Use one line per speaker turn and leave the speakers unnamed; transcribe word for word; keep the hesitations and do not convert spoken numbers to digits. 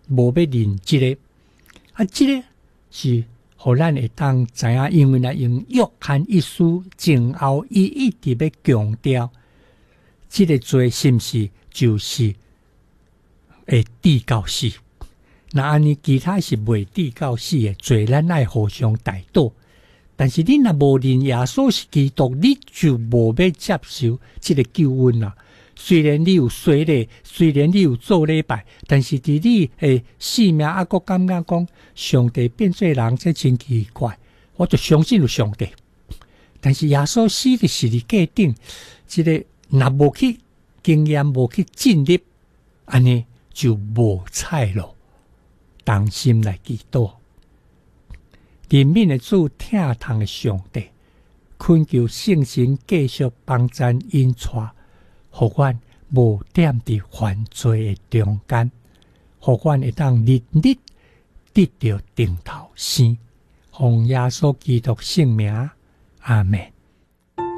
无要认即、這个，啊，即、這个是互咱会当知影，因为呢用约翰一书前后，伊一直要强调，即、這个罪是毋是就是会抵到死？那安尼其他是未抵到死的罪，咱爱互相代祷。但是你若无认耶稣是基督，你就无要接受即个救恩啦。虽然你有洗礼，虽然你有做礼拜，但是伫你诶性命还阁感觉讲上帝变做人，这真奇怪。我就相信有上帝，但是耶稣死伫十字架顶，即、這个若无去经验，无去进入，安尼就无彩咯。当心来祈祷。怜悯的主，疼痛的上帝，恳求圣神继续帮咱引带，互阮无点伫犯罪的中间，互阮会当日日得到顶头生。奉耶稣基督圣名，阿们。